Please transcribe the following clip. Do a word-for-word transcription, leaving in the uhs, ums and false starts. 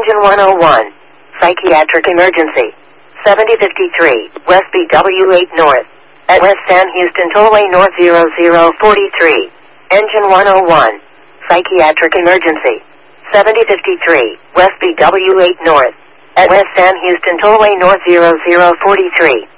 Engine one oh one. Psychiatric emergency. seventy fifty-three, West B W eight North. At West San Houston Tollway North zero zero four three. Engine one oh one. Psychiatric emergency. seventy fifty-three, West B W eight North. At West San Houston Tollway North zero zero four three.